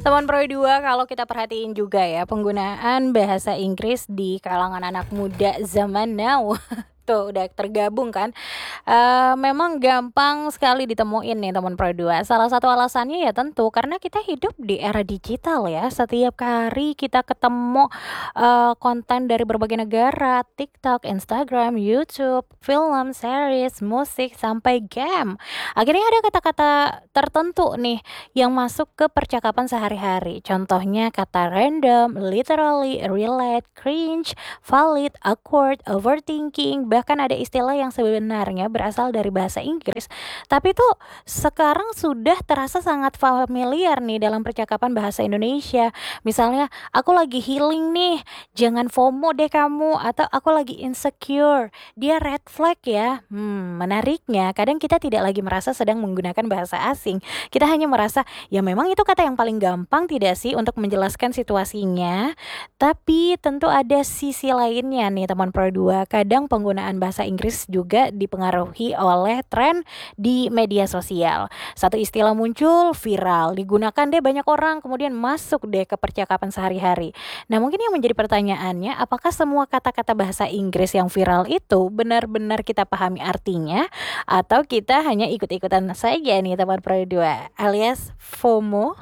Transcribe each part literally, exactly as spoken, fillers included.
Teman Pro dua kalau kita perhatiin juga ya, penggunaan bahasa Inggris di kalangan anak muda zaman now. Tuh udah tergabung kan. Eee, memang gampang sekali ditemuin nih teman Pro dua. Salah satu alasannya ya tentu karena kita hidup di era digital ya. Setiap hari kita ketemu, eee, konten dari berbagai negara, TikTok, Instagram, YouTube, film, series, musik, sampai game. Akhirnya ada kata-kata tertentu nih yang masuk ke percakapan sehari-hari. Contohnya kata random, literally, relate, cringe, valid, awkward, overthinking, bahkan ada istilah yang sebenarnya berasal dari bahasa Inggris, tapi tuh sekarang sudah terasa sangat familiar nih dalam percakapan bahasa Indonesia. Misalnya, aku lagi healing nih, jangan FOMO deh kamu, atau aku lagi insecure, dia red flag ya. Hmm, menariknya, kadang kita tidak lagi merasa sedang menggunakan bahasa asing. Kita hanya merasa, ya memang itu kata yang paling gampang tidak sih untuk menjelaskan situasinya. Tapi tentu ada sisi lainnya nih teman Pro dua. Kadang penggunaan bahasa Inggris juga dipengaruhi oleh tren di media sosial. Satu istilah muncul, viral, digunakan deh banyak orang, kemudian masuk deh ke percakapan sehari-hari. Nah, mungkin yang menjadi pertanyaannya, apakah semua kata-kata bahasa Inggris yang viral itu benar-benar kita pahami artinya atau kita hanya ikut-ikutan saja nih teman Pro dua alias FOMO?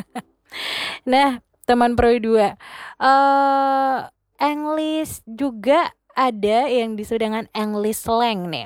Nah, teman Pro dua, eh English juga ada yang disebut dengan English slang nih.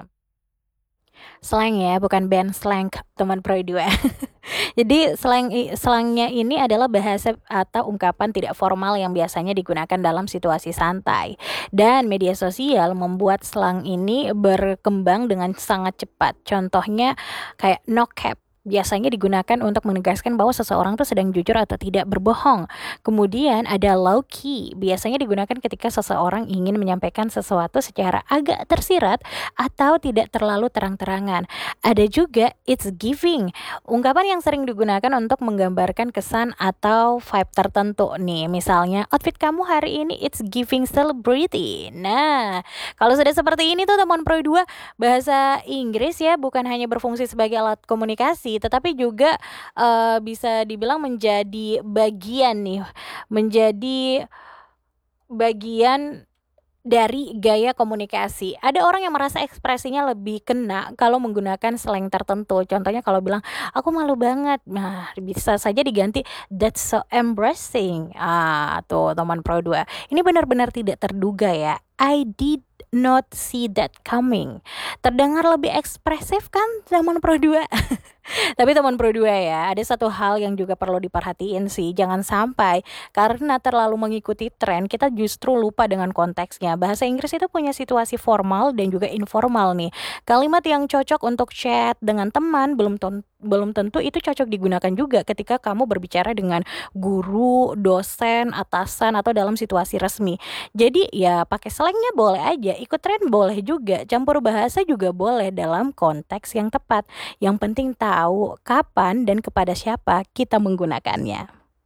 Slang ya, bukan band slang teman Pro dua. Jadi slang i- slangnya ini adalah bahasa atau ungkapan tidak formal yang biasanya digunakan dalam situasi santai. Dan media sosial membuat slang ini berkembang dengan sangat cepat. Contohnya kayak no cap. Biasanya digunakan untuk menegaskan bahwa seseorang tuh sedang jujur atau tidak berbohong. Kemudian ada low key. Biasanya digunakan ketika seseorang ingin menyampaikan sesuatu secara agak tersirat atau tidak terlalu terang-terangan. Ada juga it's giving. Ungkapan yang sering digunakan untuk menggambarkan kesan atau vibe tertentu nih. Misalnya, outfit kamu hari ini it's giving celebrity. Nah, kalau sudah seperti ini tuh teman Pro dua, bahasa Inggris ya bukan hanya berfungsi sebagai alat komunikasi, tetapi juga eh, bisa dibilang menjadi bagian nih, menjadi bagian dari gaya komunikasi. Ada orang yang merasa ekspresinya lebih kena kalau menggunakan slang tertentu. Contohnya kalau bilang, aku malu banget. Nah, bisa saja diganti, that's so embarrassing. Ah, tuh teman Pro dua. Ini benar-benar tidak terduga ya. I did not see that coming. Terdengar lebih ekspresif kan teman Pro dua? Tapi teman Pro dua ya, ada satu hal yang juga perlu diperhatiin sih. Jangan sampai karena terlalu mengikuti tren, kita justru lupa dengan konteksnya. Bahasa Inggris itu punya situasi formal dan juga informal nih. Kalimat yang cocok untuk chat dengan teman belum ton- belum tentu itu cocok digunakan juga ketika kamu berbicara dengan guru, dosen, atasan atau dalam situasi resmi. Jadi ya pakai slangnya boleh aja, ikut tren boleh juga, campur bahasa juga boleh dalam konteks yang tepat. Yang penting tahu kapan dan kepada siapa kita menggunakannya.